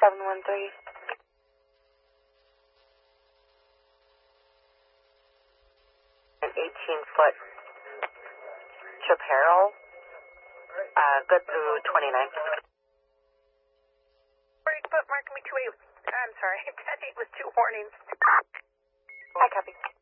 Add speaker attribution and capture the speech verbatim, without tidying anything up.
Speaker 1: seven one three.
Speaker 2: An eighteen foot Chaparral, uh, good through twenty-nine.
Speaker 3: But mark me two eight. I'm sorry, ten eight with two warnings.
Speaker 1: I copy.